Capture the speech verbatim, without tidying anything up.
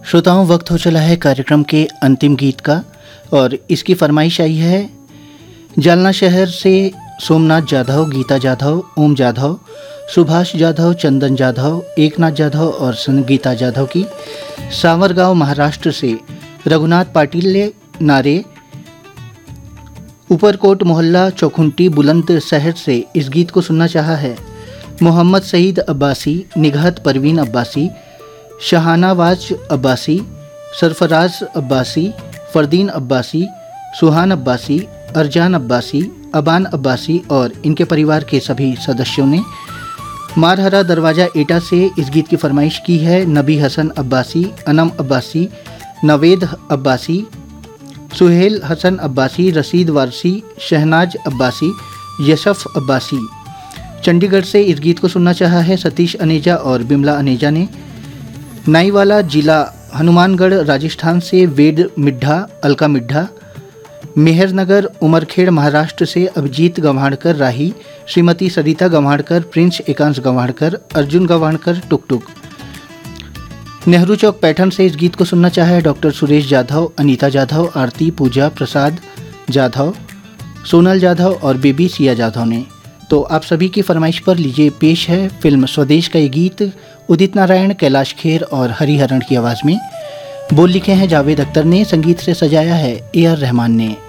श्रोताओं, वक्त हो चला है कार्यक्रम के अंतिम गीत का और इसकी फरमाइश आई है जालना शहर से सोमनाथ जाधव, गीता जाधव, ओम जाधव, सुभाष जाधव, चंदन जाधव, एकनाथ जाधव और संगीता जाधव की। सावरगांव महाराष्ट्र से रघुनाथ पाटिल ने नारे, ऊपरकोट मोहल्ला चौखुंटी बुलंदशहर से इस गीत को सुनना चाहा है मोहम्मद सईद अब्बासी, निगहत परवीन अब्बासी, शहानावाज अब्बासी, सरफराज अब्बासी, फरदीन अब्बासी, सुहान अब्बासी, अरजान अब्बासी, अबान अब्बासी और इनके परिवार के सभी सदस्यों ने। मारहरा दरवाज़ा एटा से इस गीत की फरमाइश की है नबी हसन अब्बासी, अनम अब्बासी, नवेद अब्बासी, सुहेल हसन अब्बासी, रसीद वारसी, शहनाज अब्बासी, यशफ अब्बासी। चंडीगढ़ से इस गीत को सुनना चाहा है सतीश अनेजा और बिमला अनेजा ने। नाईवाला जिला हनुमानगढ़ राजस्थान से वेद मिड्ढा, अलका मिड्ढा। मेहरनगर उमरखेड़ महाराष्ट्र से अभिजीत गंवाड़कर राही, श्रीमती सरिता गंवाड़कर, प्रिंस एकांश गंवाड़कर, अर्जुन गंवाड़कर टुक टुक। नेहरू चौक पैठन से इस गीत को सुनना चाहा है डॉक्टर सुरेश जाधव, अनीता जाधव, आरती, पूजा, प्रसाद जाधव, सोनल जाधव और बेबी सिया जाधव ने। तो आप सभी की फरमाइश पर लीजिए पेश है फिल्म स्वदेश का ये गीत उदित नारायण, कैलाश खेर और हरिहरन की आवाज़ में। बोल लिखे हैं जावेद अख्तर ने, संगीत से सजाया है ए आर रहमान ने।